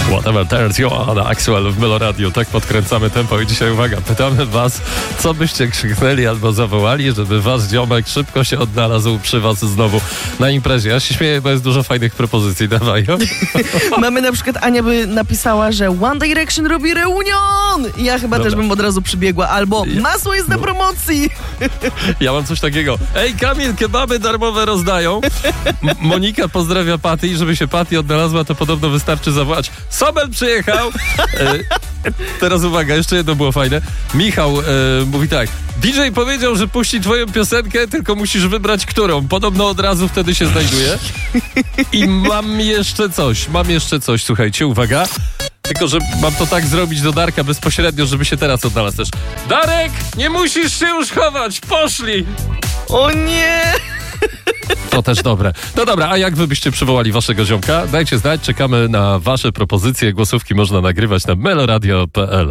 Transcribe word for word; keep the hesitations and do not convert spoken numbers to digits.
Whatever turns you on, Axwell w Melo Radio. Tak podkręcamy tempo i dzisiaj uwaga, pytamy was, co byście krzyknęli albo zawołali, żeby wasz ziomek szybko się odnalazł przy was znowu na imprezie. Ja się śmieję, bo jest dużo fajnych propozycji. Dawaj. Mamy na przykład, Ania by napisała, że One Direction robi reunion! I ja chyba Dobra. też bym od razu przybiegła. Albo Ja- masło jest na no. promocji! Ja mam coś takiego. Ej, Kamil, kebaby darmowe rozdają. M- Monika pozdrawia Patty i żeby się Patty odnalazła, to podobno wystarczy zawołać Sobel przyjechał! E, teraz uwaga, jeszcze jedno było fajne. Michał e, mówi tak. D J powiedział, że puści twoją piosenkę, tylko musisz wybrać którą. Podobno od razu wtedy się znajduje. I mam jeszcze coś, mam jeszcze coś, słuchajcie, uwaga. Tylko, że mam to tak zrobić do Darka bezpośrednio, żeby się teraz odnalazł też. Darek, nie musisz się już chować, poszli! O nie! To też dobre. No dobra, a jak wy byście przywołali waszego ziomka? Dajcie znać, czekamy na wasze propozycje. Głosówki można nagrywać na meloradio kropka p l.